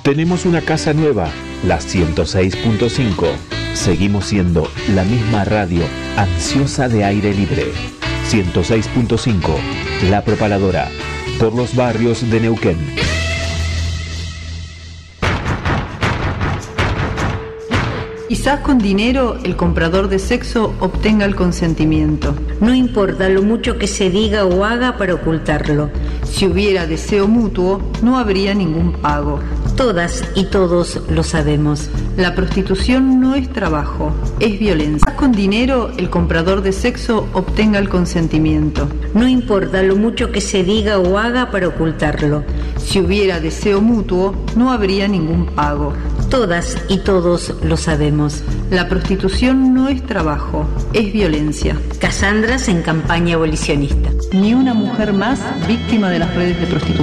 Tenemos una casa nueva, la 106.5. Seguimos siendo la misma radio ansiosa de aire libre. 106.5, La Propaladora, por los barrios de Neuquén. Quizás con dinero el comprador de sexo obtenga el consentimiento. No importa lo mucho que se diga o haga para ocultarlo. Si hubiera deseo mutuo, no habría ningún pago. Todas y todos lo sabemos. La prostitución no es trabajo, es violencia. Quizás con dinero el comprador de sexo obtenga el consentimiento. No importa lo mucho que se diga o haga para ocultarlo. Si hubiera deseo mutuo, no habría ningún pago. Todas y todos lo sabemos. La prostitución no es trabajo, es violencia. Casandras en campaña abolicionista. Ni una mujer más víctima de las redes de prostitución.